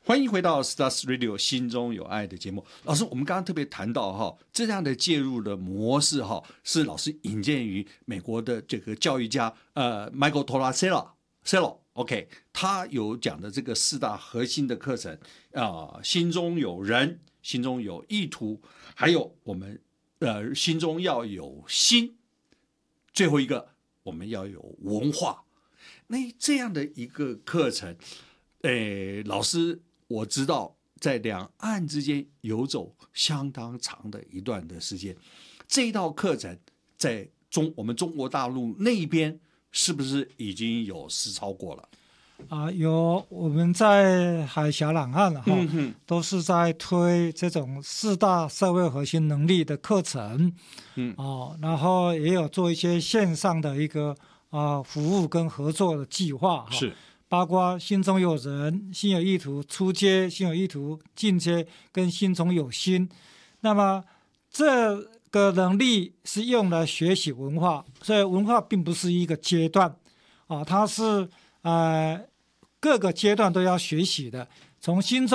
欢迎回到 Stars Radio 心中有爱的节目。老师，我们刚刚特别谈到这样的介入的模式是老师引荐于美国的这个教育家Michael Tomasello，OK， 他有讲的这个4大核心的课程心中有人，心中有意图，还有我们心中要有心，最后一个我们要有文化。那这样的一个课程，老师我知道在两岸之间游走相当长的一段的时间，这一道课程在我们中国大陆那边是不是已经有实操过了？ 有，我们在海峡两岸都是在推这种4大社会核心能力的课程，然后也有做一些线上的一个服务跟合作的计划， 是包括心中有人、心有意图、初阶、心有意图、进阶跟心中有心。那么这个能力是用来学习文化，所以文化并不是一个阶段它是各个阶段都要学习的，从心中